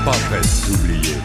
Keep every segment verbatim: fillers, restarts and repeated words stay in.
pas prête d'oublier.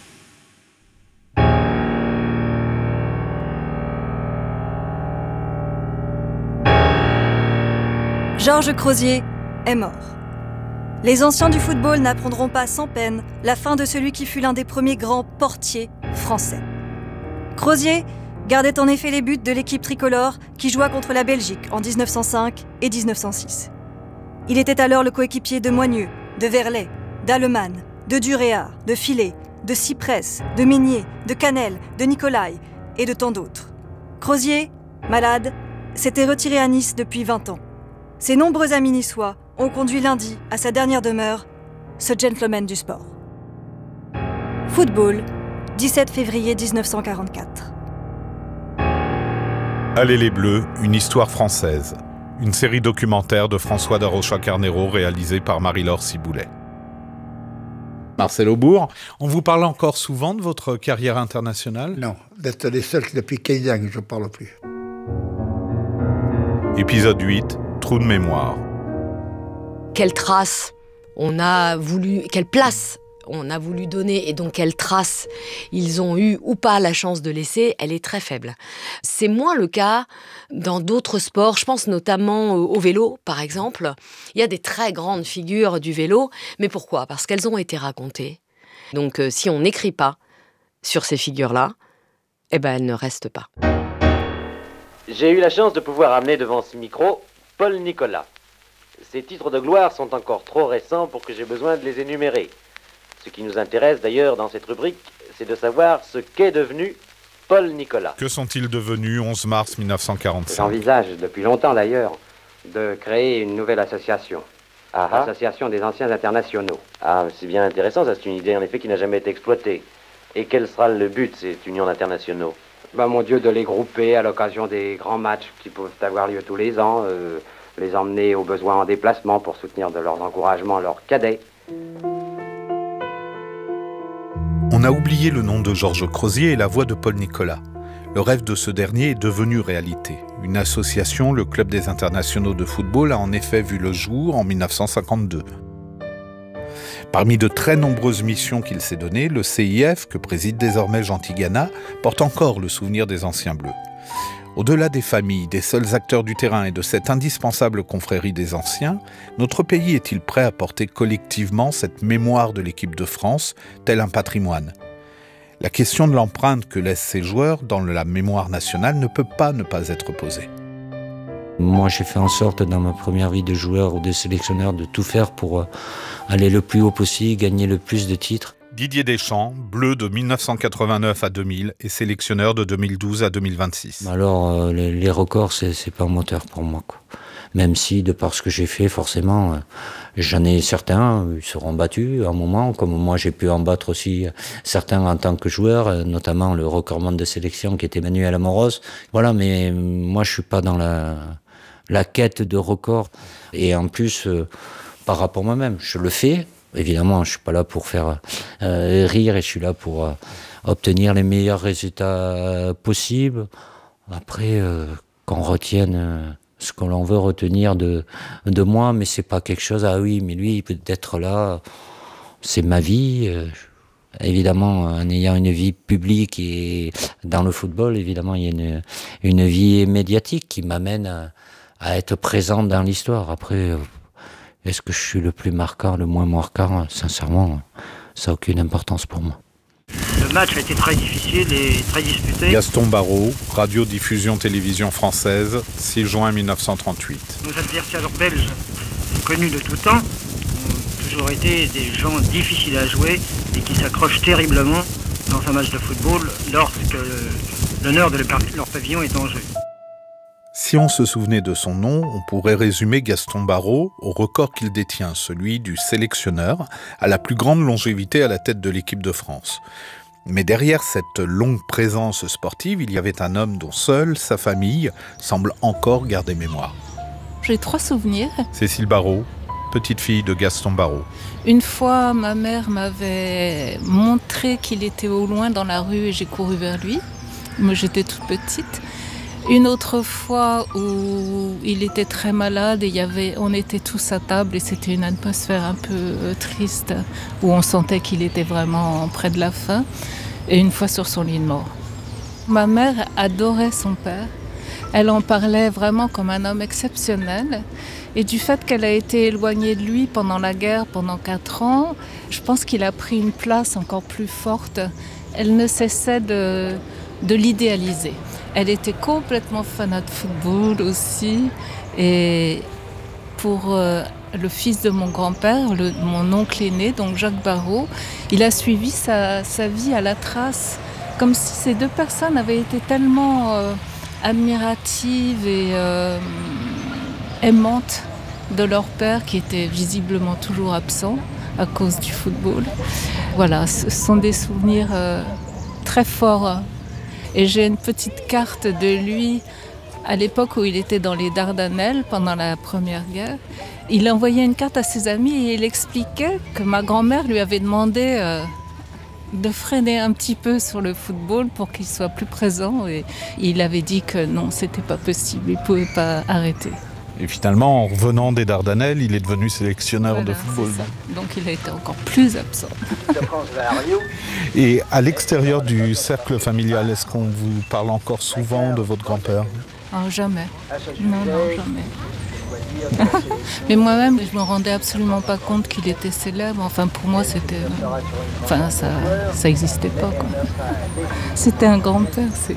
Georges Crozier est mort. Les anciens du football n'apprendront pas sans peine la fin de celui qui fut l'un des premiers grands portiers français. Crozier gardait en effet les buts de l'équipe tricolore qui joua contre la Belgique en dix-neuf cent cinq et dix-neuf cent six. Il était alors le coéquipier de Moigneux, de Verlet, d'Allemann, de Duréard, de Filet, de Cyprès, de Meignier, de Canel, de Nicolai et de tant d'autres. Crozier, malade, s'était retiré à Nice depuis vingt ans. Ses nombreux amis niçois ont conduit lundi à sa dernière demeure, ce gentleman du sport. Football, dix-sept février dix-neuf cent quarante-quatre. Allez les Bleus, une histoire française. Une série documentaire de François Darocha-Carnero réalisée par Marie-Laure Ciboulet. Marcel Aubourg, on vous parle encore souvent de votre carrière internationale ? Non, d'être les seuls qui depuis quinze ans que je ne parle plus. Épisode huit, Trou de mémoire. Quelle trace on a voulu, quelle place on a voulu donner et donc quelle trace ils ont eu ou pas la chance de laisser, elle est très faible. C'est moins le cas dans d'autres sports, je pense notamment au vélo par exemple. Il y a des très grandes figures du vélo, mais pourquoi ? Parce qu'elles ont été racontées. Donc euh, si on n'écrit pas sur ces figures-là, eh ben elles ne restent pas. J'ai eu la chance de pouvoir amener devant ce micro Paul Nicolas. Ces titres de gloire sont encore trop récents pour que j'aie besoin de les énumérer. Ce qui nous intéresse d'ailleurs dans cette rubrique, c'est de savoir ce qu'est devenu Paul Nicolas. Que sont-ils devenus onze mars mille neuf cent quarante-cinq ? J'envisage depuis longtemps d'ailleurs de créer une nouvelle association. Ah ah. L'association des anciens internationaux. Ah, c'est bien intéressant, ça c'est une idée en effet qui n'a jamais été exploitée. Et quel sera le but de cette union d'internationaux ? Ben, mon Dieu, de les grouper à l'occasion des grands matchs qui peuvent avoir lieu tous les ans, euh, les emmener au besoin en déplacement pour soutenir de leurs encouragements leurs cadets. On a oublié le nom de Georges Crozier et la voix de Paul Nicolas. Le rêve de ce dernier est devenu réalité. Une association, le Club des internationaux de football, a en effet vu le jour en mille neuf cent cinquante-deux. Parmi de très nombreuses missions qu'il s'est données, le C I F, que préside désormais Jean Tigana, porte encore le souvenir des anciens Bleus. Au-delà des familles, des seuls acteurs du terrain et de cette indispensable confrérie des anciens, notre pays est-il prêt à porter collectivement cette mémoire de l'équipe de France, tel un patrimoine ? La question de l'empreinte que laissent ces joueurs dans la mémoire nationale ne peut pas ne pas être posée. Moi, j'ai fait en sorte, dans ma première vie de joueur ou de sélectionneur, de tout faire pour aller le plus haut possible, gagner le plus de titres. Didier Deschamps, Bleu de mille neuf cent quatre-vingt-neuf à deux mille et sélectionneur de deux mille douze à deux mille vingt-six. Alors, euh, les, les records, c'est, c'est pas un moteur pour moi, quoi. Même si, de par ce que j'ai fait, forcément, euh, j'en ai certains, ils seront battus à un moment, comme moi j'ai pu en battre aussi certains en tant que joueur, euh, notamment le recordman de sélection qui était Emmanuel Amoros. Voilà, mais euh, moi je suis pas dans la, la quête de records. Et en plus, euh, par rapport à moi-même, je le fais. Évidemment, je suis pas là pour faire euh, rire et je suis là pour euh, obtenir les meilleurs résultats possibles. Après, euh, qu'on retienne euh, ce que l'on veut retenir de, de moi, mais c'est pas quelque chose, ah oui, mais lui, il peut être là, c'est ma vie. Euh, évidemment, en ayant une vie publique et dans le football, évidemment, il y a une, une vie médiatique qui m'amène à, à être présent dans l'histoire. Après, euh, est-ce que je suis le plus marquant, le moins marquant ? Sincèrement, ça n'a aucune importance pour moi. Le match a été très difficile et très disputé. Gaston Barrault, Radio-Diffusion Télévision Française, six juin mille neuf cent trente-huit. Nos adversaires belges, connus de tout temps, ont toujours été des gens difficiles à jouer et qui s'accrochent terriblement dans un match de football lorsque l'honneur de leur pavillon est en jeu. Si on se souvenait de son nom, on pourrait résumer Gaston Barrault au record qu'il détient, celui du sélectionneur à la plus grande longévité à la tête de l'équipe de France. Mais derrière cette longue présence sportive, il y avait un homme dont seule sa famille semble encore garder mémoire. J'ai trois souvenirs. Cécile Barrault, petite fille de Gaston Barrault. Une fois, ma mère m'avait montré qu'il était au loin dans la rue et j'ai couru vers lui. Moi, j'étais toute petite. Une autre fois où il était très malade et il y avait, on était tous à table et c'était une atmosphère un peu triste où on sentait qu'il était vraiment près de la fin. Et une fois sur son lit de mort. Ma mère adorait son père. Elle en parlait vraiment comme un homme exceptionnel. Et du fait qu'elle a été éloignée de lui pendant la guerre, pendant quatre ans, je pense qu'il a pris une place encore plus forte. Elle ne cessait de, de l'idéaliser. Elle était complètement fanat de football aussi. Et pour euh, le fils de mon grand-père, le, mon oncle aîné, donc Jacques Barrault, il a suivi sa, sa vie à la trace, comme si ces deux personnes avaient été tellement euh, admiratives et euh, aimantes de leur père, qui était visiblement toujours absent à cause du football. Voilà, ce sont des souvenirs euh, très forts. Et j'ai une petite carte de lui à l'époque où il était dans les Dardanelles pendant la Première Guerre. Il envoyait une carte à ses amis et il expliquait que ma grand-mère lui avait demandé euh, de freiner un petit peu sur le football pour qu'il soit plus présent. Et il avait dit que non, c'était pas possible, il pouvait pas arrêter. Et finalement, en revenant des Dardanelles, il est devenu sélectionneur Voilà, de football. Donc il a été encore plus absent. Et à l'extérieur du cercle familial, est-ce qu'on vous parle encore souvent de votre grand-père ? Oh, jamais. Non, non, jamais. Mais moi-même, je me rendais absolument pas compte qu'il était célèbre. Enfin, pour moi, c'était... Enfin, ça ça existait pas, quoi. C'était un grand-père, c'est...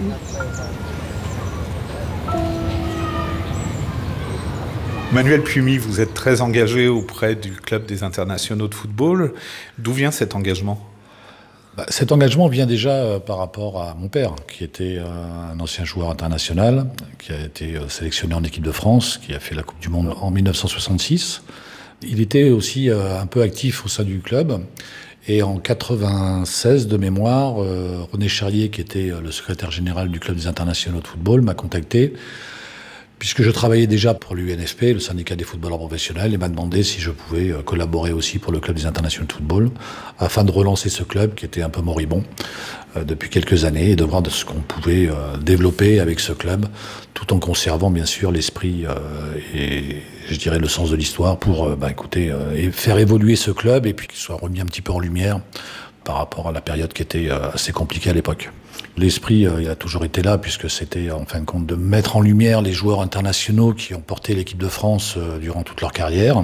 Manuel Pumi, vous êtes très engagé auprès du club des internationaux de football. D'où vient cet engagement ? Bah, cet engagement vient déjà euh, par rapport à mon père, qui était euh, un ancien joueur international, qui a été euh, sélectionné en équipe de France, qui a fait la Coupe du Monde en dix-neuf cent soixante-six. Il était aussi euh, un peu actif au sein du club. Et en quatre-vingt-seize, de mémoire, euh, René Charlier, qui était euh, le secrétaire général du club des internationaux de football, m'a contacté, puisque je travaillais déjà pour l'U N F P, le syndicat des footballeurs professionnels, et m'a demandé si je pouvais collaborer aussi pour le club des internationaux de football, afin de relancer ce club qui était un peu moribond euh, depuis quelques années, et de voir de ce qu'on pouvait euh, développer avec ce club, tout en conservant bien sûr l'esprit euh, et je dirais le sens de l'histoire pour euh, bah, écoutez, euh, et faire évoluer ce club et puis qu'il soit remis un petit peu en lumière par rapport à la période qui était euh, assez compliquée à l'époque. L'esprit, euh, il a toujours été là, puisque c'était, en fin de compte, de mettre en lumière les joueurs internationaux qui ont porté l'équipe de France euh, durant toute leur carrière,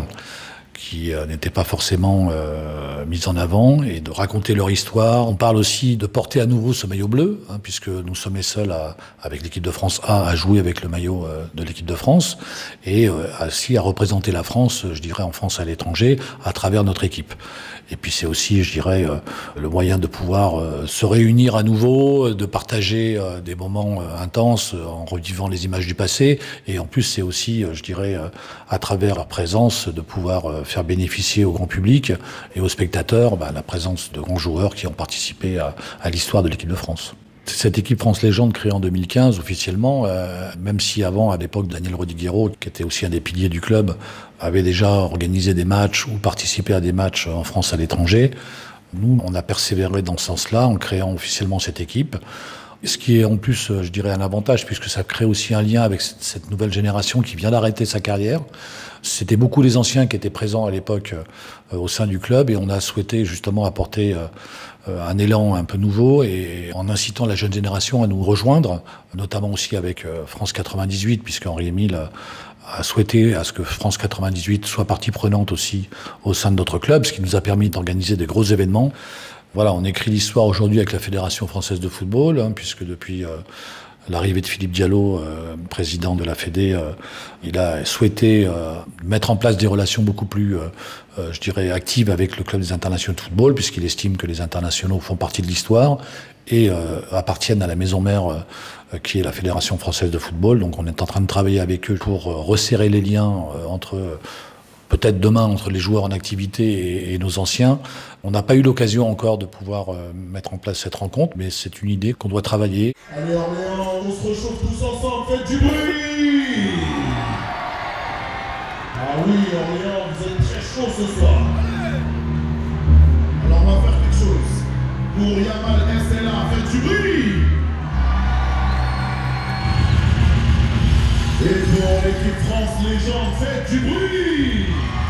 qui euh, n'étaient pas forcément euh, mis en avant, et de raconter leur histoire. On parle aussi de porter à nouveau ce maillot bleu, hein, puisque nous sommes les seuls, à, avec l'équipe de France A, à jouer avec le maillot euh, de l'équipe de France, et euh, aussi à représenter la France, je dirais, en France et à l'étranger, à travers notre équipe. Et puis c'est aussi, je dirais, euh, le moyen de pouvoir euh, se réunir à nouveau, de partager euh, des moments euh, intenses euh, en revivant les images du passé. Et en plus, c'est aussi, euh, je dirais, euh, à travers la présence, de pouvoir euh, faire bénéficier au grand public et aux spectateurs bah, la présence de grands joueurs qui ont participé à, à l'histoire de l'équipe de France. Cette équipe France Légende créée en deux mille quinze officiellement, euh, même si avant, à l'époque, Daniel Rodiguero, qui était aussi un des piliers du club, avait déjà organisé des matchs ou participé à des matchs en France à l'étranger, nous, on a persévéré dans ce sens-là en créant officiellement cette équipe. Ce qui est en plus, je dirais, un avantage, puisque ça crée aussi un lien avec cette nouvelle génération qui vient d'arrêter sa carrière. C'était beaucoup les anciens qui étaient présents à l'époque euh, au sein du club, et on a souhaité justement apporter euh, un élan un peu nouveau, et en incitant la jeune génération à nous rejoindre, notamment aussi avec euh, France quatre-vingt-dix-huit, puisque Henri Émile a, a souhaité à ce que France quatre-vingt-dix-huit soit partie prenante aussi au sein de notre club, ce qui nous a permis d'organiser des gros événements. Voilà, on écrit l'histoire aujourd'hui avec la Fédération française de football, hein, puisque depuis euh, l'arrivée de Philippe Diallo, euh, président de la Fédé, euh, il a souhaité euh, mettre en place des relations beaucoup plus, euh, euh, je dirais, actives avec le club des internationaux de football, puisqu'il estime que les internationaux font partie de l'histoire et euh, appartiennent à la maison mère euh, qui est la Fédération française de football. Donc on est en train de travailler avec eux pour euh, resserrer les liens euh, entre... Euh, peut-être demain, entre les joueurs en activité et, et nos anciens. On n'a pas eu l'occasion encore de pouvoir euh, mettre en place cette rencontre, mais c'est une idée qu'on doit travailler. Allez Orléans, on se réchauffe tous ensemble, faites du bruit! Ah oui, Orléans, vous êtes très chaud ce soir. Alors on va faire quelque chose. Pour Yamal S L A, faites du bruit! Pour l'équipe France Légende, faites du bruit!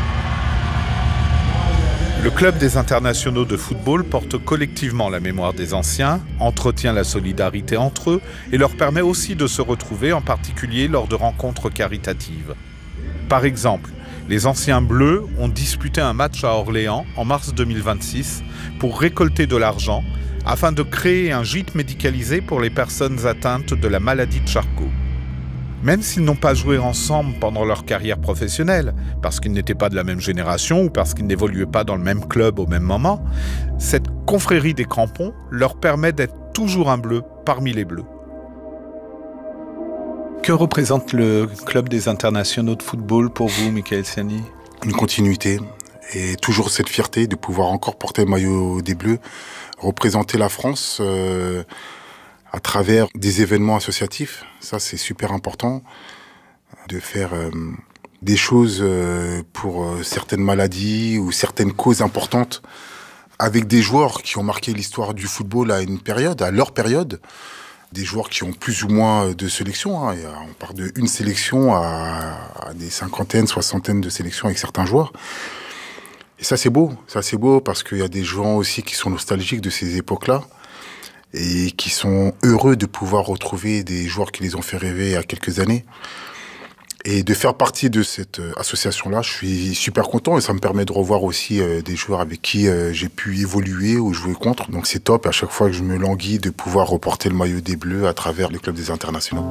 Le club des internationaux de football porte collectivement la mémoire des anciens, entretient la solidarité entre eux et leur permet aussi de se retrouver, en particulier lors de rencontres caritatives. Par exemple, les anciens Bleus ont disputé un match à Orléans en mars deux mille vingt-six pour récolter de l'argent afin de créer un gîte médicalisé pour les personnes atteintes de la maladie de Charcot. Même s'ils n'ont pas joué ensemble pendant leur carrière professionnelle, parce qu'ils n'étaient pas de la même génération ou parce qu'ils n'évoluaient pas dans le même club au même moment, cette confrérie des crampons leur permet d'être toujours un bleu parmi les bleus. Que représente le club des internationaux de football pour vous, Michael Siani ? Une continuité et toujours cette fierté de pouvoir encore porter le maillot des Bleus, représenter la France euh, à travers des événements associatifs. Ça, c'est super important de faire euh, des choses euh, pour euh, certaines maladies ou certaines causes importantes avec des joueurs qui ont marqué l'histoire du football à une période, à leur période. Des joueurs qui ont plus ou moins de sélections. Hein. On part de une sélection à, à des cinquantaines, soixantaines de sélections avec certains joueurs. Et ça, c'est beau. Ça, c'est beau parce qu'il y a des gens aussi qui sont nostalgiques de ces époques-là et qui sont heureux de pouvoir retrouver des joueurs qui les ont fait rêver il y a quelques années. Et de faire partie de cette association-là, je suis super content et ça me permet de revoir aussi euh, des joueurs avec qui euh, j'ai pu évoluer ou jouer contre. Donc c'est top, à chaque fois que je me languis de pouvoir reporter le maillot des Bleus à travers le club des internationaux.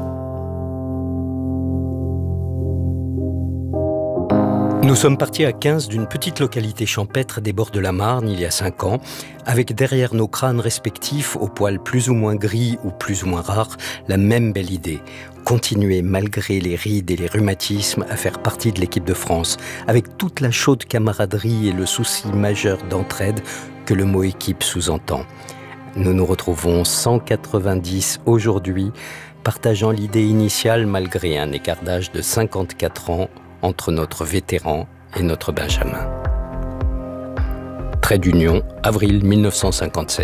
Nous sommes partis à quinze d'une petite localité champêtre des bords de la Marne il y a cinq ans, avec derrière nos crânes respectifs, aux poils plus ou moins gris ou plus ou moins rares, la même belle idée. Continuer malgré les rides et les rhumatismes à faire partie de l'équipe de France, avec toute la chaude camaraderie et le souci majeur d'entraide que le mot équipe sous-entend. Nous nous retrouvons cent quatre-vingt-dix aujourd'hui, partageant l'idée initiale malgré un écart d'âge de cinquante-quatre ans entre notre vétéran et notre benjamin. Trait d'union, avril mille neuf cent cinquante-sept.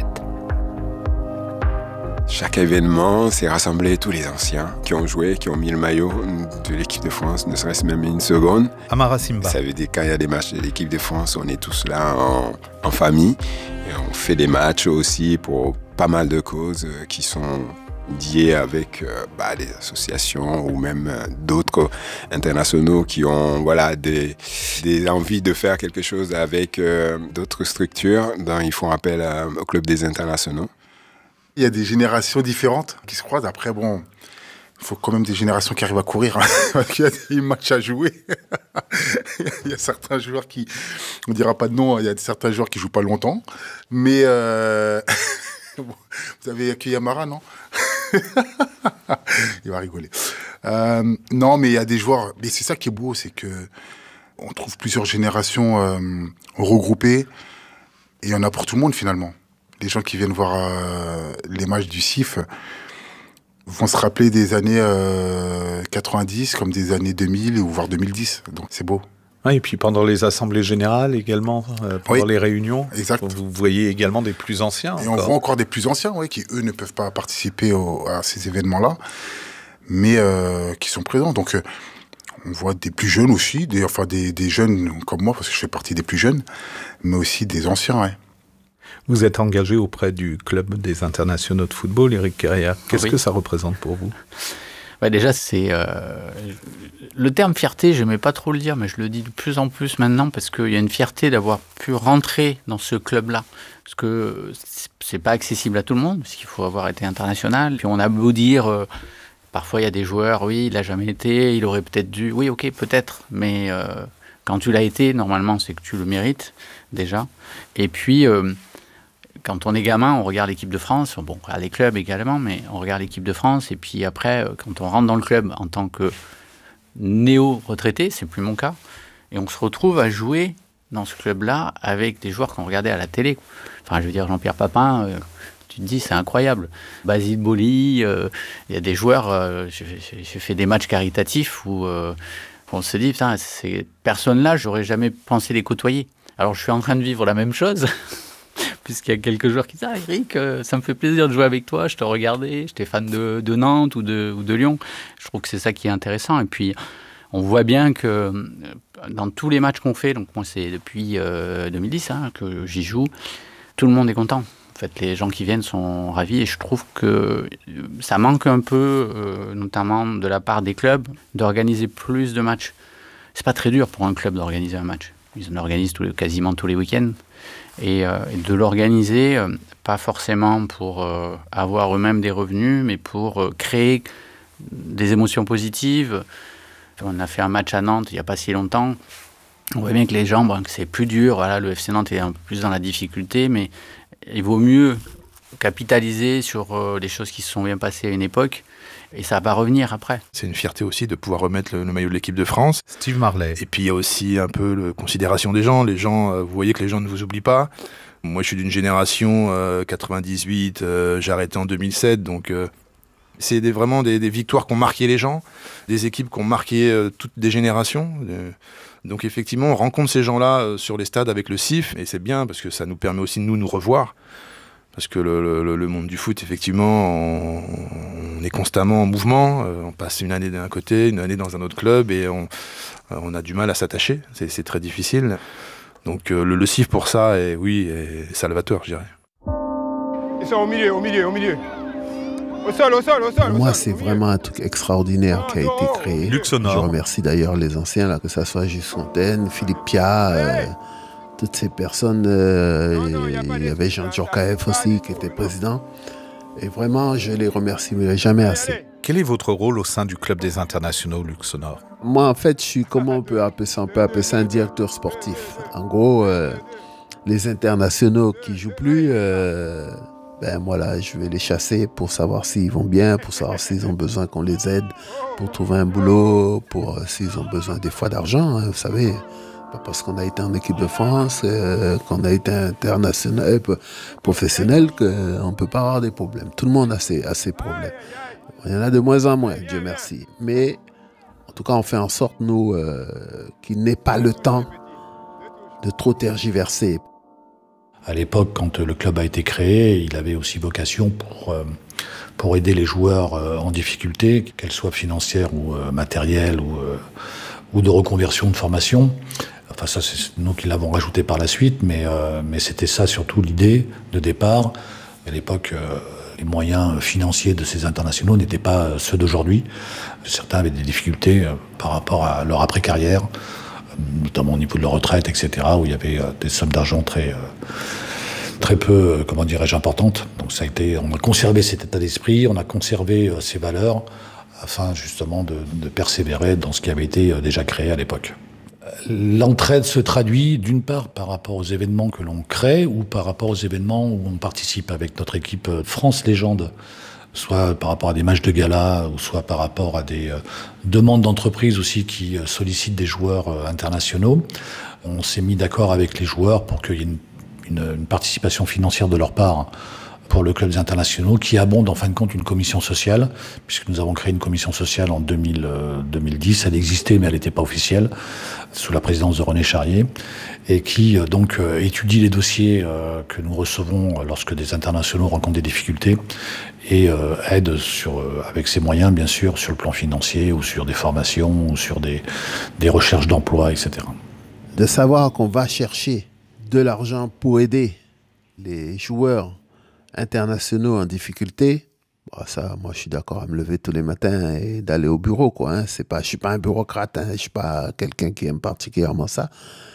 Chaque événement, c'est rassembler tous les anciens qui ont joué, qui ont mis le maillot de l'équipe de France, ne serait-ce même une seconde. Amara Simba. Ça veut dire quand il y a des matchs de l'équipe de France, on est tous là en, en famille. Et on fait des matchs aussi pour pas mal de causes qui sont liées avec euh, bah, des associations ou même euh, d'autres internationaux qui ont voilà, des, des envies de faire quelque chose avec euh, d'autres structures. Donc ils font appel à, au club des internationaux. Il y a des générations différentes qui se croisent. Après, bon, il faut quand même des générations qui arrivent à courir, hein, parce qu'il y a des matchs à jouer. Il y a certains joueurs qui, on ne dira pas de nom, il y a certains joueurs qui ne jouent pas longtemps. Mais euh... vous avez accueilli Amara, non? Il va rigoler. Euh, non, mais il y a des joueurs. Mais c'est ça qui est beau, c'est que on trouve plusieurs générations euh, regroupées et il y en a pour tout le monde finalement. Les gens qui viennent voir euh, les matchs du C I F vont se rappeler des années euh, quatre-vingt-dix comme des années deux mille ou voire deux mille dix. Donc c'est beau. Ah, et puis pendant les assemblées générales également, euh, pendant oui, les réunions, exact. Vous voyez également des plus anciens. Et on voit encore des plus anciens, oui, qui eux ne peuvent pas participer au, à ces événements-là, mais euh, qui sont présents. Donc euh, on voit des plus jeunes aussi, des, enfin des, des jeunes comme moi, parce que je fais partie des plus jeunes, mais aussi des anciens, ouais. Vous êtes engagé auprès du club des internationaux de football, Éric Querrière. Qu'est-ce oui. que ça représente pour vous? Ouais, déjà, c'est euh, le terme fierté, je n'aimais pas trop le dire, mais je le dis de plus en plus maintenant parce qu'il y a une fierté d'avoir pu rentrer dans ce club-là. Parce que c'est pas accessible à tout le monde, parce qu'il faut avoir été international. Puis on a beau dire, euh, parfois il y a des joueurs, oui, il n'a jamais été, il aurait peut-être dû. Oui, ok, peut-être, mais euh, quand tu l'as été, normalement, c'est que tu le mérites déjà. Et puis. Euh, Quand on est gamin, on regarde l'équipe de France, bon, on regarde les clubs également, mais on regarde l'équipe de France, et puis après, quand on rentre dans le club en tant que néo-retraité, c'est plus mon cas, et on se retrouve à jouer dans ce club-là avec des joueurs qu'on regardait à la télé. Enfin, je veux dire, Jean-Pierre Papin, euh, tu te dis, c'est incroyable. Basile Boli, il euh, y a des joueurs, euh, j'ai, j'ai fait des matchs caritatifs où euh, on se dit, putain, ces personnes-là, j'aurais jamais pensé les côtoyer. Alors, je suis en train de vivre la même chose. Puisqu'il y a quelques joueurs qui disent « Ah, Eric, euh, ça me fait plaisir de jouer avec toi, je te regardais, j'étais fan de, de Nantes ou de, ou de Lyon. » Je trouve que c'est ça qui est intéressant. Et puis, on voit bien que dans tous les matchs qu'on fait, donc moi c'est depuis euh, deux mille dix hein, que j'y joue, tout le monde est content. En fait, les gens qui viennent sont ravis et je trouve que ça manque un peu, euh, notamment de la part des clubs, d'organiser plus de matchs. C'est pas très dur pour un club d'organiser un match. Ils en organisent tous les, quasiment tous les week-ends. Et, euh, et de l'organiser, euh, pas forcément pour euh, avoir eux-mêmes des revenus, mais pour euh, créer des émotions positives. On a fait un match à Nantes il n'y a pas si longtemps. On voit bien que les gens, bon, que c'est plus dur. Voilà, le F C Nantes est un peu plus dans la difficulté, mais il vaut mieux capitaliser sur euh, les choses qui se sont bien passées à une époque et ça va revenir après. C'est une fierté aussi de pouvoir remettre le, le maillot de l'équipe de France. Steve Marley. Et puis il y a aussi un peu la considération des gens. Les gens, euh, vous voyez que les gens ne vous oublient pas. Moi je suis d'une génération euh, quatre-vingt-dix-huit, euh, j'ai arrêté en deux mille sept, donc euh, c'est des, vraiment des, des victoires qui ont marqué les gens, des équipes qui ont marqué euh, toutes des générations. Euh, donc effectivement, on rencontre ces gens-là euh, sur les stades avec le C I F, et c'est bien parce que ça nous permet aussi de nous, nous revoir. Parce que le, le, le monde du foot, effectivement, on, on est constamment en mouvement. Euh, on passe une année d'un côté, une année dans un autre club, et on, on a du mal à s'attacher. C'est, c'est très difficile. Donc euh, le, le C I F pour ça, est, oui, est salvateur, je dirais. Ils sont au milieu, au milieu, au milieu. Au sol, au sol, au sol. Pour moi, c'est vraiment un truc extraordinaire qui a été créé. Luxonor. Je remercie d'ailleurs les anciens, là, que ce soit Gilles Fontaine, Philippe Piat, euh, toutes ces personnes. Euh, il y avait Jean Djorkaeff aussi qui était président. Et vraiment, je les remercie, mais jamais assez. Quel est votre rôle au sein du club des internationaux Luxonor? Moi, en fait, je suis, comment on peut appeler ça? On peut appeler ça un directeur sportif. En gros, euh, les internationaux qui ne jouent plus, euh, ben voilà, je vais les chasser pour savoir s'ils vont bien, pour savoir s'ils ont besoin qu'on les aide, pour trouver un boulot, pour euh, s'ils ont besoin des fois d'argent, hein, vous savez. Pas parce qu'on a été en équipe de France, euh, qu'on a été international, euh, professionnel, qu'on ne peut pas avoir des problèmes. Tout le monde a ses, a ses problèmes. Il y en a de moins en moins, Dieu merci. Mais en tout cas, on fait en sorte, nous, euh, qu'il n'ait pas le temps de trop tergiverser. À l'époque, quand le club a été créé, il avait aussi vocation pour, euh, pour aider les joueurs euh, en difficulté, qu'elles soient financières ou euh, matérielles ou, euh, ou de reconversion, de formation. Enfin, ça, c'est nous qui l'avons rajouté par la suite, mais, euh, mais c'était ça surtout l'idée de départ. À l'époque, euh, les moyens financiers de ces internationaux n'étaient pas ceux d'aujourd'hui. Certains avaient des difficultés euh, par rapport à leur après-carrière, notamment au niveau de leur retraite, et cetera, où il y avait euh, des sommes d'argent très, euh, très peu, euh, comment dirais-je, importantes. Donc ça a été, on a conservé cet état d'esprit, on a conservé euh, ces valeurs, afin justement de, de persévérer dans ce qui avait été euh, déjà créé à l'époque. L'entraide se traduit d'une part par rapport aux événements que l'on crée ou par rapport aux événements où on participe avec notre équipe France Légende, soit par rapport à des matchs de gala ou soit par rapport à des euh, demandes d'entreprises aussi qui euh, sollicitent des joueurs euh, internationaux. On s'est mis d'accord avec les joueurs pour qu'il y ait une, une, une participation financière de leur part pour le club des internationaux, qui abonde en fin de compte une commission sociale, puisque nous avons créé une commission sociale en deux mille, euh, deux mille dix. Elle existait, mais elle n'était pas officielle, sous la présidence de René Charrier, et qui euh, donc euh, étudie les dossiers euh, que nous recevons lorsque des internationaux rencontrent des difficultés, et euh, aide sur, euh, avec ses moyens, bien sûr, sur le plan financier, ou sur des formations, ou sur des, des recherches d'emploi, et cetera. De savoir qu'on va chercher de l'argent pour aider les joueurs internationaux en difficulté, bon, ça, moi, je suis d'accord à me lever tous les matins et d'aller au bureau, quoi. Hein. C'est pas, je suis pas un bureaucrate, hein. Je suis pas quelqu'un qui aime particulièrement ça.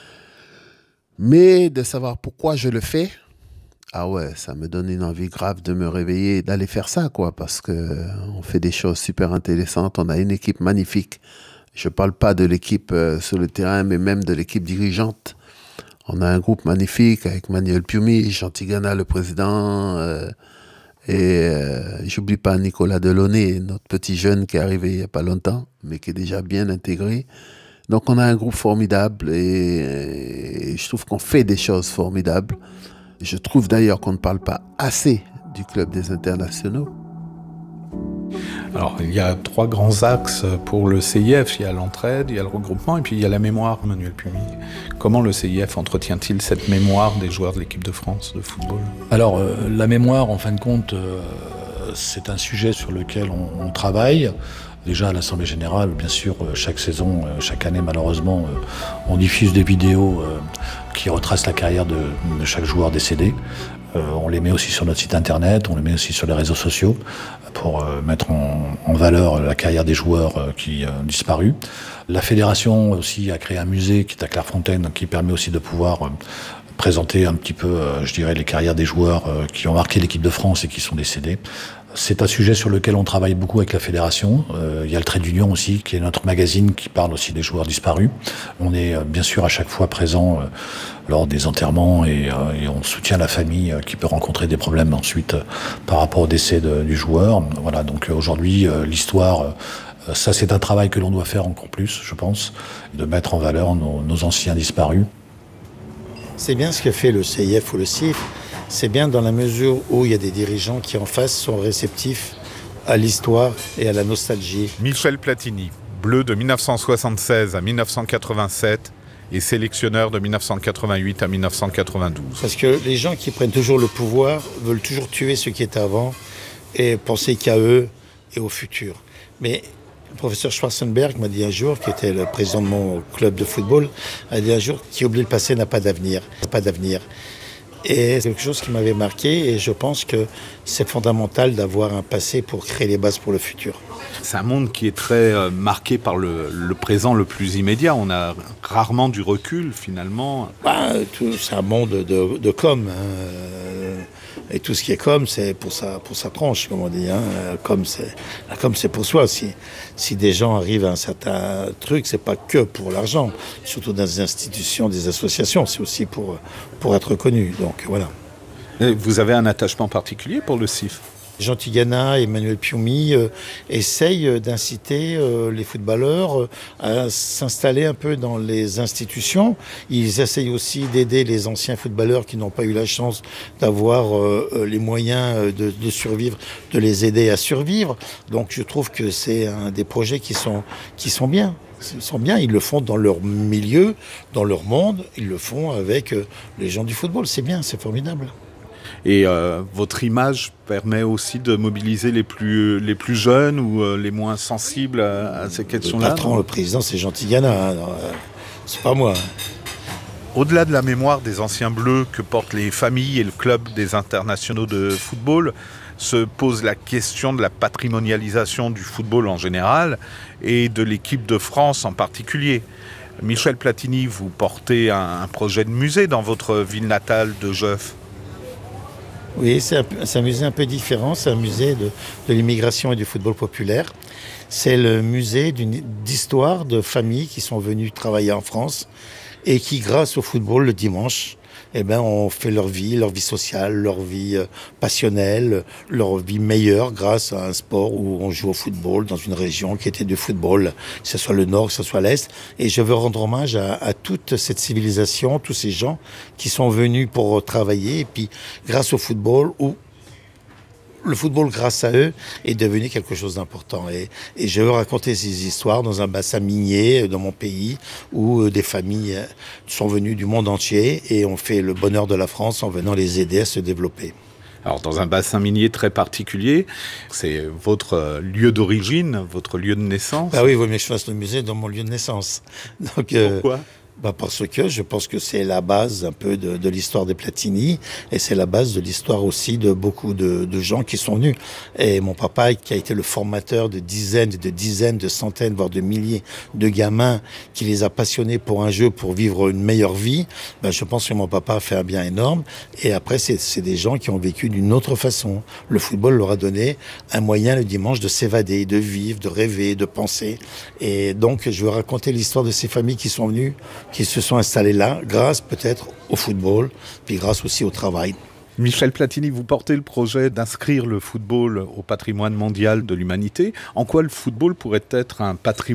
Mais de savoir pourquoi je le fais, ah ouais, ça me donne une envie grave de me réveiller et d'aller faire ça, quoi, parce que on fait des choses super intéressantes. On a une équipe magnifique. Je parle pas de l'équipe euh, sur le terrain, mais même de l'équipe dirigeante. On a un groupe magnifique avec Manuel Piumi, Jean Tigana, le président, euh, et euh, j'oublie pas Nicolas Delaunay, notre petit jeune qui est arrivé il n'y a pas longtemps, mais qui est déjà bien intégré. Donc on a un groupe formidable et, et je trouve qu'on fait des choses formidables. Je trouve d'ailleurs qu'on ne parle pas assez du club des internationaux. Alors, il y a trois grands axes pour le C I F. Il y a l'entraide, il y a le regroupement et puis il y a la mémoire, Manuel Piumi. Comment le C I F entretient-il cette mémoire des joueurs de l'équipe de France de football? Alors, euh, la mémoire, en fin de compte, euh, c'est un sujet sur lequel on, on travaille. Déjà à l'Assemblée Générale, bien sûr, chaque saison, chaque année malheureusement, on diffuse des vidéos qui retracent la carrière de, de chaque joueur décédé. On les met aussi sur notre site internet, on les met aussi sur les réseaux sociaux pour mettre en, en valeur la carrière des joueurs qui ont disparu. La fédération aussi a créé un musée qui est à Clairefontaine, qui permet aussi de pouvoir présenter un petit peu, je dirais, les carrières des joueurs qui ont marqué l'équipe de France et qui sont décédés. C'est un sujet sur lequel on travaille beaucoup avec la fédération. Euh, il y a le Trait d'Union aussi, qui est notre magazine qui parle aussi des joueurs disparus. On est euh, bien sûr à chaque fois présent euh, lors des enterrements et, euh, et on soutient la famille euh, qui peut rencontrer des problèmes ensuite euh, par rapport au décès de, du joueur. Voilà, donc euh, aujourd'hui, euh, l'histoire, euh, ça c'est un travail que l'on doit faire encore plus, je pense, de mettre en valeur nos, nos anciens disparus. C'est bien ce que fait le C I F ou le C I F. C'est bien dans la mesure où il y a des dirigeants qui en face sont réceptifs à l'histoire et à la nostalgie. Michel Platini, bleu de mille neuf cent soixante-seize à mille neuf cent quatre-vingt-sept et sélectionneur de mille neuf cent quatre-vingt-huit à mille neuf cent quatre-vingt-douze. Parce que les gens qui prennent toujours le pouvoir veulent toujours tuer ceux qui étaient avant et penser qu'à eux et au futur. Mais le professeur Schwarzenberg m'a dit un jour, qui était le président de mon club de football, a dit un jour qui oublie le passé n'a pas d'avenir, pas d'avenir. Et c'est quelque chose qui m'avait marqué et je pense que c'est fondamental d'avoir un passé pour créer les bases pour le futur. C'est un monde qui est très euh, marqué par le, le présent le plus immédiat. On a rarement du recul finalement. Bah, tout, c'est un monde de, de com. Hein. Et tout ce qui est com, c'est pour sa, pour sa tranche, comme on dit. Hein. Com, c'est, la com, c'est pour soi. Si, si des gens arrivent à un certain truc, c'est pas que pour l'argent. Surtout dans des institutions, des associations, c'est aussi pour, pour être connu. Donc voilà. Et vous avez un attachement particulier pour le C I F ? Jean Tigana et Emmanuel Pioumi euh, essayent d'inciter euh, les footballeurs euh, à s'installer un peu dans les institutions. Ils essayent aussi d'aider les anciens footballeurs qui n'ont pas eu la chance d'avoir euh, les moyens de, de survivre, de les aider à survivre. Donc je trouve que c'est un des projets qui sont, qui sont bien. Ils sont bien, ils le font dans leur milieu, dans leur monde, ils le font avec euh, les gens du football. C'est bien, c'est formidable. Et euh, votre image permet aussi de mobiliser les plus, les plus jeunes ou euh, les moins sensibles à, à ces questions-là. Le patron, le président, c'est Jean Tigana, hein, euh, c'est pas moi. Au-delà de la mémoire des anciens bleus que portent les familles et le club des internationaux de football, se pose la question de la patrimonialisation du football en général et de l'équipe de France en particulier. Michel Platini, vous portez un, un projet de musée dans votre ville natale de Jeuf. Oui, c'est un, c'est un musée un peu différent, c'est un musée de, de l'immigration et du football populaire. C'est le musée d'une, d'histoire de familles qui sont venues travailler en France et qui, grâce au football le dimanche, eh ben, ont fait leur vie, leur vie sociale, leur vie euh, passionnelle, leur vie meilleure grâce à un sport où on joue au football dans une région qui était du football, que ce soit le nord, que ce soit l'est. Et je veux rendre hommage à, à toute cette civilisation, tous ces gens qui sont venus pour travailler et puis grâce au football où le football, grâce à eux, est devenu quelque chose d'important. Et, et je veux raconter ces histoires dans un bassin minier, dans mon pays, où des familles sont venues du monde entier et ont fait le bonheur de la France en venant les aider à se développer. Alors, dans un bassin minier très particulier, c'est votre lieu d'origine, votre lieu de naissance. Ah oui, il vaut mieux que je fasse le musée dans mon lieu de naissance. Donc, euh, Pourquoi ? Bah parce que je pense que c'est la base un peu de, de l'histoire des Platini et c'est la base de l'histoire aussi de beaucoup de, de gens qui sont venus. Et mon papa, qui a été le formateur de dizaines, de dizaines, de centaines, voire de milliers de gamins, qui les a passionnés pour un jeu, pour vivre une meilleure vie, bah je pense que mon papa a fait un bien énorme. Et après, c'est, c'est des gens qui ont vécu d'une autre façon. Le football leur a donné un moyen le dimanche de s'évader, de vivre, de rêver, de penser. Et donc, je veux raconter l'histoire de ces familles qui sont venues, qui se sont installés là, grâce peut-être au football, puis grâce aussi au travail. Michel Platini, vous portez le projet d'inscrire le football au patrimoine mondial de l'humanité. En quoi le football pourrait être un patrimoine ?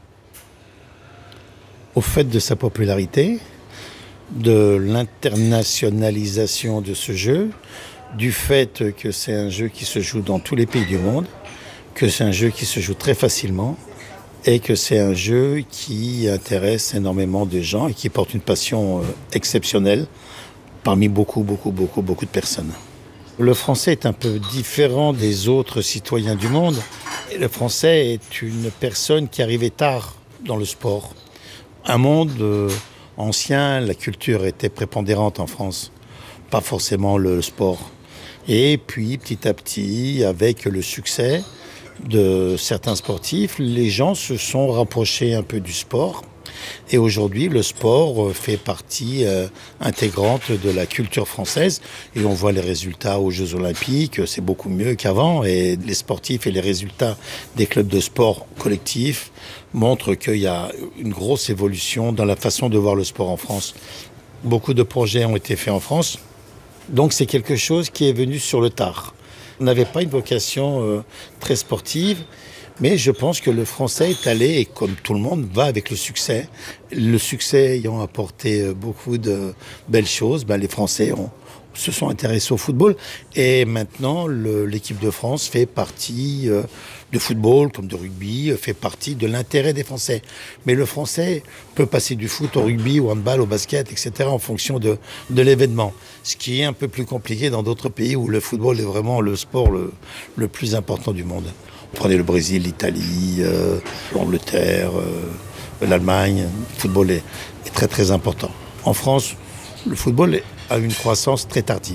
Au fait de sa popularité, de l'internationalisation de ce jeu, du fait que c'est un jeu qui se joue dans tous les pays du monde, que c'est un jeu qui se joue très facilement, et que c'est un jeu qui intéresse énormément de gens et qui porte une passion exceptionnelle parmi beaucoup, beaucoup, beaucoup, beaucoup de personnes. Le français est un peu différent des autres citoyens du monde. Et le Français est une personne qui arrivait tard dans le sport. Un monde euh, ancien, la culture était prépondérante en France, pas forcément le sport. Et puis, petit à petit, avec le succès de certains sportifs, les gens se sont rapprochés un peu du sport. Et aujourd'hui, le sport fait partie euh, intégrante de la culture française. Et on voit les résultats aux Jeux Olympiques, c'est beaucoup mieux qu'avant. Et les sportifs et les résultats des clubs de sport collectifs montrent qu'il y a une grosse évolution dans la façon de voir le sport en France. Beaucoup de projets ont été faits en France. Donc c'est quelque chose qui est venu sur le tard. On n'avait pas une vocation euh, très sportive. Mais je pense que le Français est allé, et comme tout le monde, va avec le succès. Le succès ayant apporté beaucoup de belles choses, ben les Français ont, se sont intéressés au football. Et maintenant, le, l'équipe de France fait partie euh, de football, comme de rugby, fait partie de l'intérêt des Français. Mais le Français peut passer du foot au rugby, au handball, au basket, et cetera en fonction de, de l'événement. Ce qui est un peu plus compliqué dans d'autres pays où le football est vraiment le sport le, le plus important du monde. Prenez le Brésil, l'Italie, euh, l'Angleterre, euh, l'Allemagne. Le football est, est très très important. En France, le football a une croissance très tardive.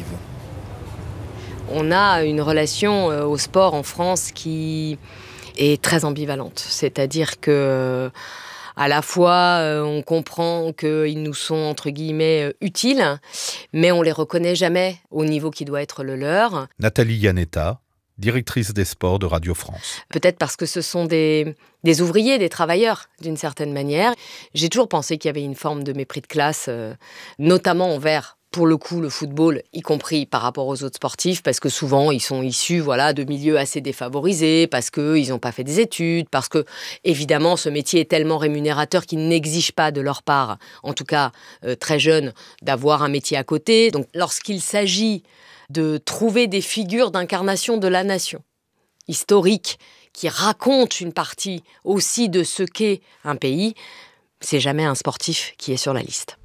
On a une relation euh, au sport en France qui est très ambivalente. C'est-à-dire que à la fois, euh, on comprend qu'ils nous sont, entre guillemets, euh, utiles, mais on ne les reconnaît jamais au niveau qui doit être le leur. Nathalie Iannetta, directrice des sports de Radio France. Peut-être parce que ce sont des, des ouvriers, des travailleurs, d'une certaine manière. J'ai toujours pensé qu'il y avait une forme de mépris de classe, euh, notamment envers, pour le coup, le football, y compris par rapport aux autres sportifs, parce que souvent, ils sont issus voilà, de milieux assez défavorisés, parce qu'ils n'ont pas fait des études, parce que, évidemment, ce métier est tellement rémunérateur qu'il n'exige pas de leur part, en tout cas euh, très jeune, d'avoir un métier à côté. Donc, lorsqu'il s'agit de trouver des figures d'incarnation de la nation, historiques, qui racontent une partie aussi de ce qu'est un pays, c'est jamais un sportif qui est sur la liste.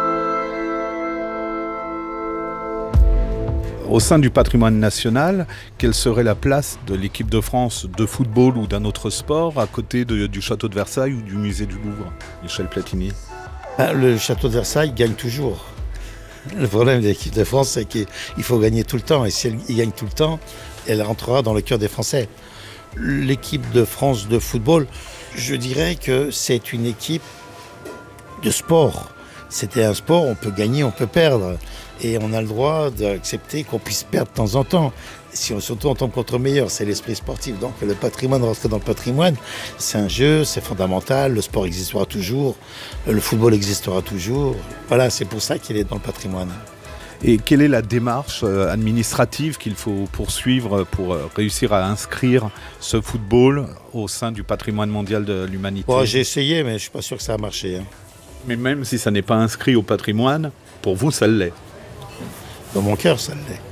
Au sein du patrimoine national, quelle serait la place de l'équipe de France de football ou d'un autre sport à côté de, du château de Versailles ou du musée du Louvre, Michel Platini? Le château de Versailles gagne toujours. Le problème de l'équipe de France, c'est qu'il faut gagner tout le temps. Et si elle gagne tout le temps, elle rentrera dans le cœur des Français. L'équipe de France de football, je dirais que c'est une équipe de sport. C'était un sport, on peut gagner, on peut perdre. Et on a le droit d'accepter qu'on puisse perdre de temps en temps. Si on, surtout en tant contre meilleur, c'est l'esprit sportif. Donc le patrimoine, rentrer dans le patrimoine, c'est un jeu, c'est fondamental. Le sport existera toujours, le football existera toujours. Voilà, c'est pour ça qu'il est dans le patrimoine. Et quelle est la démarche administrative qu'il faut poursuivre pour réussir à inscrire ce football au sein du patrimoine mondial de l'humanité? Bon, j'ai essayé, mais je ne suis pas sûr que ça a marché. Hein. Mais même si ça n'est pas inscrit au patrimoine, pour vous, ça l'est. Dans mon cœur, ça l'est.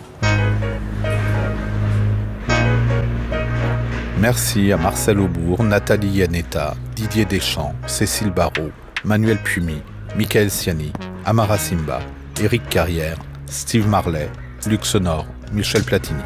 Merci à Marcel Aubourg, Nathalie Iannetta, Didier Deschamps, Cécile Barrault, Manuel Pumi, Michael Siani, Amara Simba, Éric Carrière, Steve Marley, Luc Sonor, Michel Platini.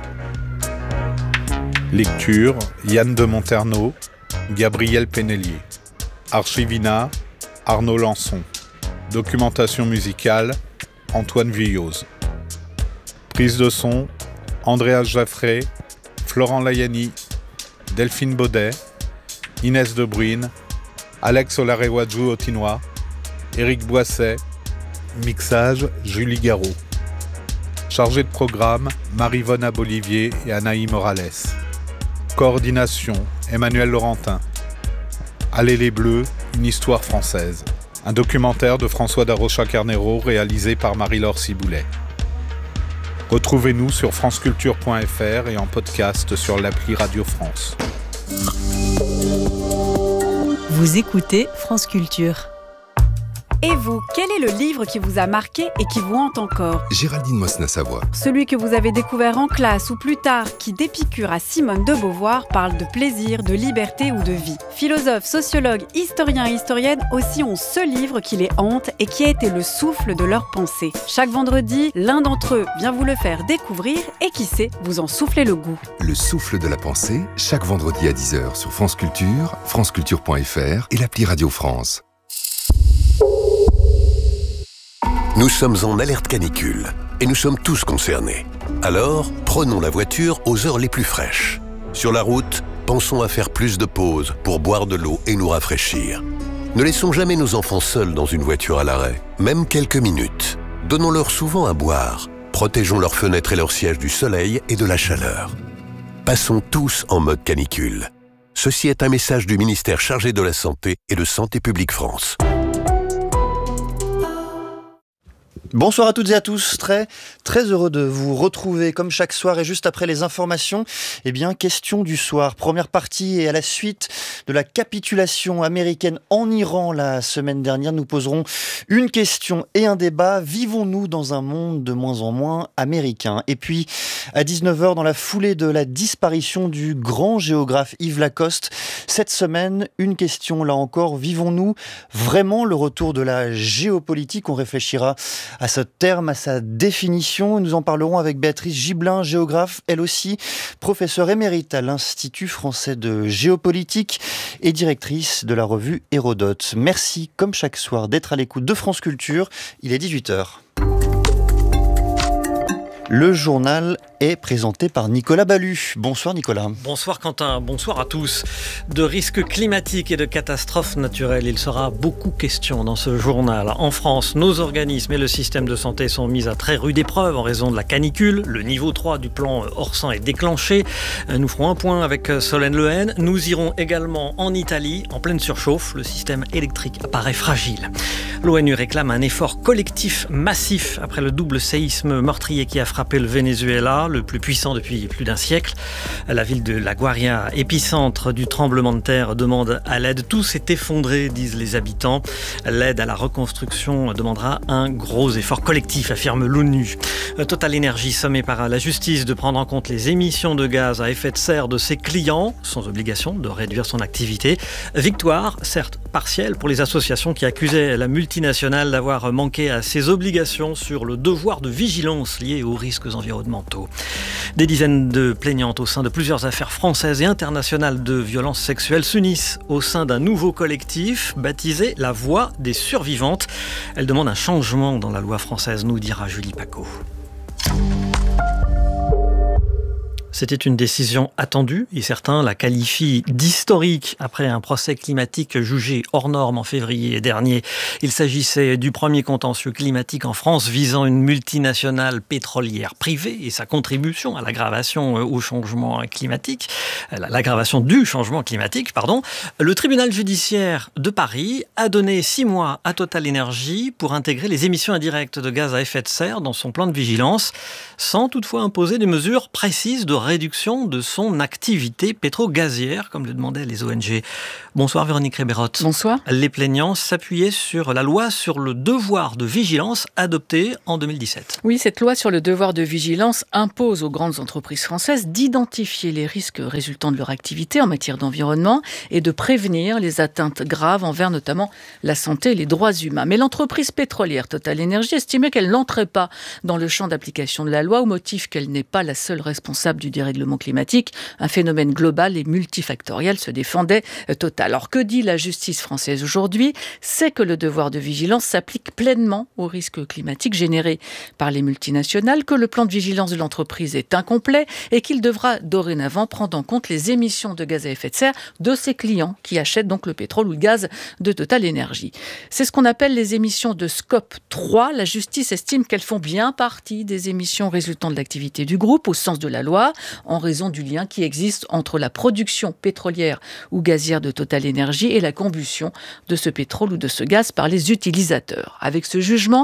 Lecture, Yann de Monterneau, Gabriel Pénélier. Archivina, Arnaud Lançon. Documentation musicale, Antoine Vuilloz. Prise de son, Andréa Jaffré, Florent Layani, Delphine Baudet, Inès De Bruyne, Alex Olarewaju Otinois, Éric Boisset, mixage Julie Garot. Chargé de programme, Marie-Vonne Abolivier et Anaï Morales. Coordination, Emmanuel Laurentin. Allez les Bleus, une histoire française. Un documentaire de François Darocha-Carnero réalisé par Marie-Laure Ciboulet. Retrouvez-nous sur franceculture point f r et en podcast sur l'appli Radio France. Vous écoutez France Culture. Et vous, quel est le livre qui vous a marqué et qui vous hante encore ? Géraldine Mosna-Savoie. Celui que vous avez découvert en classe ou plus tard, qui d'Épicure à Simone de Beauvoir parle de plaisir, de liberté ou de vie. Philosophes, sociologues, historiens et historiennes aussi ont ce livre qui les hante et qui a été le souffle de leurs pensées. Chaque vendredi, l'un d'entre eux vient vous le faire découvrir et qui sait, vous en souffler le goût. Le souffle de la pensée, chaque vendredi à dix heures sur France Culture, franceculture point f r et l'appli Radio France. Nous sommes en alerte canicule et nous sommes tous concernés. Alors, prenons la voiture aux heures les plus fraîches. Sur la route, pensons à faire plus de pauses pour boire de l'eau et nous rafraîchir. Ne laissons jamais nos enfants seuls dans une voiture à l'arrêt, même quelques minutes. Donnons-leur souvent à boire. Protégeons leurs fenêtres et leurs sièges du soleil et de la chaleur. Passons tous en mode canicule. Ceci est un message du ministère chargé de la Santé et de Santé publique France. Bonsoir à toutes et à tous, très très heureux de vous retrouver comme chaque soir et juste après les informations, eh bien question du soir, première partie et à la suite de la capitulation américaine en Iran la semaine dernière, nous poserons une question et un débat, vivons-nous dans un monde de moins en moins américain ? Et puis à dix-neuf heures dans la foulée de la disparition du grand géographe Yves Lacoste, cette semaine une question là encore, vivons-nous vraiment le retour de la géopolitique ? On réfléchira à ce terme, à sa définition. Nous en parlerons avec Béatrice Gibelin, géographe, elle aussi professeure émérite à l'Institut français de géopolitique et directrice de la revue Hérodote. Merci, comme chaque soir, d'être à l'écoute de France Culture. Il est dix-huit heures. Le journal est présenté par Nicolas Ballu. Bonsoir Nicolas. Bonsoir Quentin, bonsoir à tous. De risques climatiques et de catastrophes naturelles, il sera beaucoup question dans ce journal. En France, nos organismes et le système de santé sont mis à très rude épreuve en raison de la canicule. Le niveau trois du plan Orsan est déclenché. Nous ferons un point avec Solène Lehen. Nous irons également en Italie, en pleine surchauffe. Le système électrique apparaît fragile. L'ONU réclame un effort collectif massif après le double séisme meurtrier qui a frappé le Venezuela, le plus puissant depuis plus d'un siècle. La ville de La Guaria, épicentre du tremblement de terre, demande à l'aide. Tout s'est effondré, disent les habitants. L'aide à la reconstruction demandera un gros effort collectif, affirme l'ONU. Total Energy sommé par la justice de prendre en compte les émissions de gaz à effet de serre de ses clients, sans obligation de réduire son activité. Victoire, certes partielle, pour les associations qui accusaient la multinationale d'avoir manqué à ses obligations sur le devoir de vigilance lié aux risques environnementaux. Des dizaines de plaignantes au sein de plusieurs affaires françaises et internationales de violences sexuelles s'unissent au sein d'un nouveau collectif baptisé La Voix des survivantes. Elles demandent un changement dans la loi française, nous dira Julie Paco. C'était une décision attendue et certains la qualifient d'historique après un procès climatique jugé hors norme en février dernier. Il s'agissait du premier contentieux climatique en France visant une multinationale pétrolière privée et sa contribution à l'aggravation au changement climatique, l'aggravation du changement climatique, pardon. Le tribunal judiciaire de Paris a donné six mois à Total Energy pour intégrer les émissions indirectes de gaz à effet de serre dans son plan de vigilance, sans toutefois imposer des mesures précises de réduction de son activité pétro-gazière, comme le demandaient les O N G. Bonsoir Véronique Réberotte. Bonsoir. Les plaignants s'appuyaient sur la loi sur le devoir de vigilance adoptée en deux mille dix-sept. Oui, cette loi sur le devoir de vigilance impose aux grandes entreprises françaises d'identifier les risques résultant de leur activité en matière d'environnement et de prévenir les atteintes graves envers notamment la santé et les droits humains. Mais l'entreprise pétrolière Total Energy estimait qu'elle n'entrait pas dans le champ d'application de la loi au motif qu'elle n'est pas la seule responsable du dérèglement climatique, un phénomène global et multifactoriel, se défendait Total. Alors que dit la justice française aujourd'hui ? C'est que le devoir de vigilance s'applique pleinement aux risques climatiques générés par les multinationales, que le plan de vigilance de l'entreprise est incomplet et qu'il devra dorénavant prendre en compte les émissions de gaz à effet de serre de ses clients qui achètent donc le pétrole ou le gaz de Total Energy. C'est ce qu'on appelle les émissions de scope trois. La justice estime qu'elles font bien partie des émissions résultant de l'activité du groupe au sens de la loi, en raison du lien qui existe entre la production pétrolière ou gazière de Total Energy et la combustion de ce pétrole ou de ce gaz par les utilisateurs. Avec ce jugement,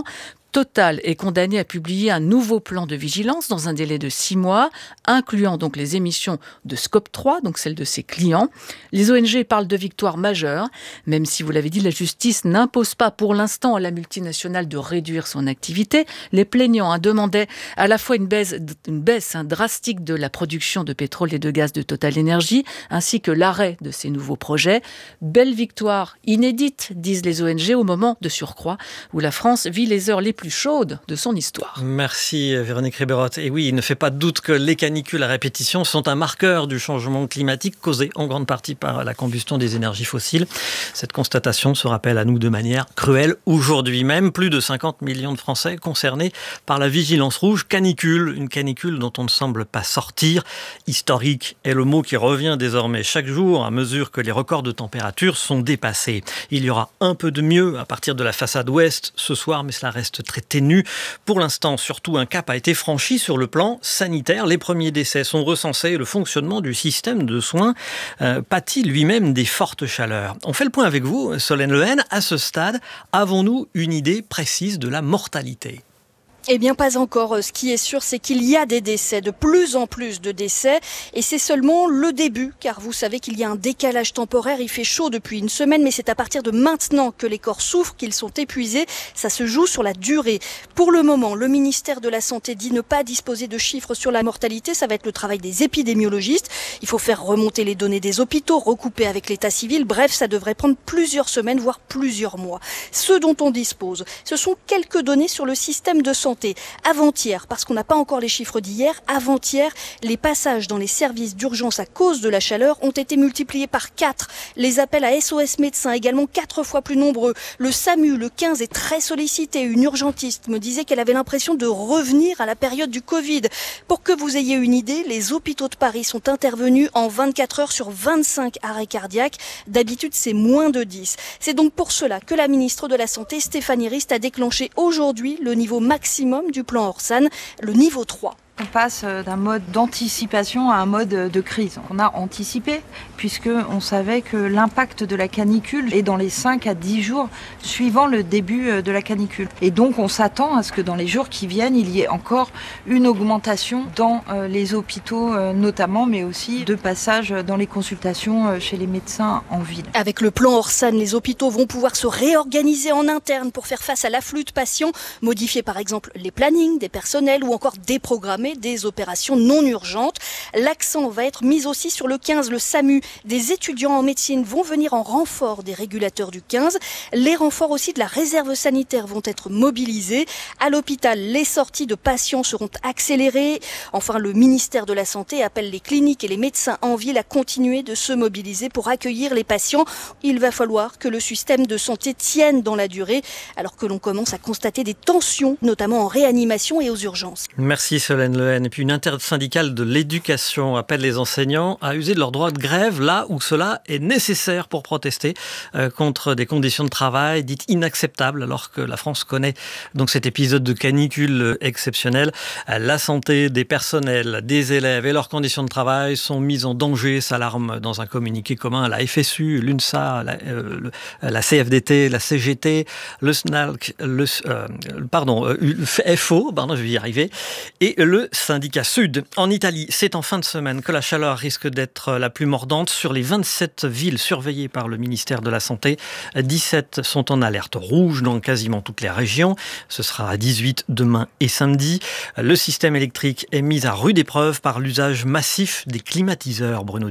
Total est condamné à publier un nouveau plan de vigilance dans un délai de six mois, incluant donc les émissions de Scope trois, donc celles de ses clients. Les O N G parlent de victoire majeure, même si, vous l'avez dit, la justice n'impose pas pour l'instant à la multinationale de réduire son activité. Les plaignants hein, demandaient à la fois une baisse, une baisse hein, drastique de la production de pétrole et de gaz de Total Energy, ainsi que l'arrêt de ces nouveaux projets. Belle victoire inédite, disent les O N G, au moment de surcroît où la France vit les heures les plus chaude de son histoire. Merci Véronique Riberotte. Et oui, il ne fait pas de doute que les canicules à répétition sont un marqueur du changement climatique causé en grande partie par la combustion des énergies fossiles. Cette constatation se rappelle à nous de manière cruelle aujourd'hui même. Plus de cinquante millions de Français concernés par la vigilance rouge canicule, une canicule dont on ne semble pas sortir. Historique est le mot qui revient désormais chaque jour à mesure que les records de température sont dépassés. Il y aura un peu de mieux à partir de la façade ouest ce soir, mais cela reste très ténu. Pour l'instant, surtout, un cap a été franchi sur le plan sanitaire. Les premiers décès sont recensés. Le fonctionnement du système de soins euh, pâtit lui-même des fortes chaleurs. On fait le point avec vous, Solène Lehen. À ce stade, avons-nous une idée précise de la mortalité ? Eh bien, pas encore. Ce qui est sûr, c'est qu'il y a des décès, de plus en plus de décès. Et c'est seulement le début, car vous savez qu'il y a un décalage temporaire. Il fait chaud depuis une semaine, mais c'est à partir de maintenant que les corps souffrent, qu'ils sont épuisés. Ça se joue sur la durée. Pour le moment, le ministère de la Santé dit ne pas disposer de chiffres sur la mortalité. Ça va être le travail des épidémiologistes. Il faut faire remonter les données des hôpitaux, recouper avec l'état civil. Bref, ça devrait prendre plusieurs semaines, voire plusieurs mois. Ce dont on dispose, ce sont quelques données sur le système de santé. Avant-hier, parce qu'on n'a pas encore les chiffres d'hier, avant-hier, les passages dans les services d'urgence à cause de la chaleur ont été multipliés par quatre. Les appels à S O S médecins également quatre fois plus nombreux. Le SAMU, le quinze, est très sollicité. Une urgentiste me disait qu'elle avait l'impression de revenir à la période du Covid. Pour que vous ayez une idée, les hôpitaux de Paris sont intervenus en vingt-quatre heures sur vingt-cinq arrêts cardiaques. D'habitude, c'est moins de dix. C'est donc pour cela que la ministre de la Santé, Stéphanie Rist, a déclenché aujourd'hui le niveau maximum du plan Orsan, le niveau trois. On passe d'un mode d'anticipation à un mode de crise. On a anticipé puisqu'on savait que l'impact de la canicule est dans les cinq à dix jours suivant le début de la canicule. Et donc on s'attend à ce que dans les jours qui viennent, il y ait encore une augmentation dans les hôpitaux notamment, mais aussi de passage dans les consultations chez les médecins en ville. Avec le plan Orsan, les hôpitaux vont pouvoir se réorganiser en interne pour faire face à l'afflux de patients, modifier par exemple les plannings des personnels ou encore déprogrammer des opérations non urgentes. L'accent va être mis aussi sur le quinze, le SAMU. Des étudiants en médecine vont venir en renfort des régulateurs du quinze. Les renforts aussi de la réserve sanitaire vont être mobilisés. À l'hôpital, les sorties de patients seront accélérées. Enfin, le ministère de la Santé appelle les cliniques et les médecins en ville à continuer de se mobiliser pour accueillir les patients. Il va falloir que le système de santé tienne dans la durée, alors que l'on commence à constater des tensions, notamment en réanimation et aux urgences. Merci Solène Lehen. Et puis une intersyndicale de l'éducation appelle les enseignants à user de leur droit de grève là où cela est nécessaire pour protester euh, contre des conditions de travail dites inacceptables alors que la France connaît donc cet épisode de canicule exceptionnel. La santé des personnels, des élèves et leurs conditions de travail sont mises en danger, s'alarme dans un communiqué commun la F S U, l'UNSA, la, euh, la C F D T, la C G T, le S N A L C, le, euh, pardon, euh, le F O, pardon, je vais y arriver, et le syndicat Sud. En Italie, c'est en fin de semaine que la chaleur risque d'être la plus mordante. Sur les vingt-sept villes surveillées par le ministère de la Santé, dix-sept sont en alerte rouge dans quasiment toutes les régions. Ce sera à dix-huit demain et samedi. Le système électrique est mis à rude épreuve par l'usage massif des climatiseurs, Bruno.